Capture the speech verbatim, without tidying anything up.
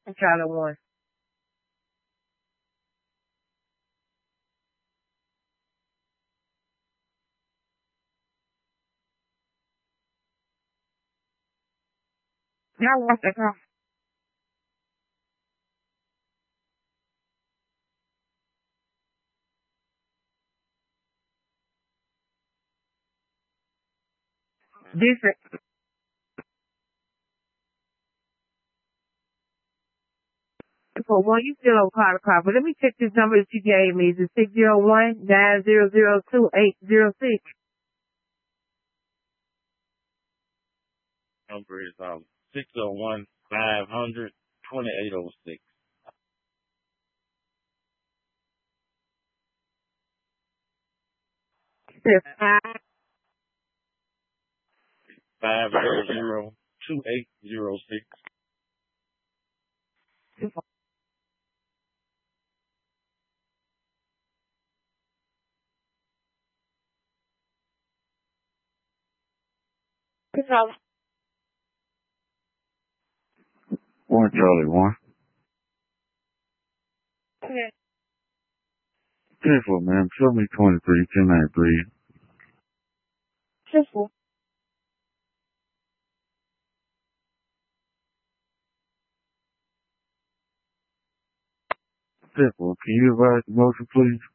Charlie one. Y'all watch that car. Different. For one, you still on call the car, but let me check this number that you gave me. Is it six zero one nine zero zero two eight zero six? Number is um six zero one five hundred twenty eight oh six. Five. Five zero zero two eight zero six. One Charlie one. Okay. Careful, man. Show me twenty-three, ten ninety-three. Simple. Simple. Can you advise the motion, please?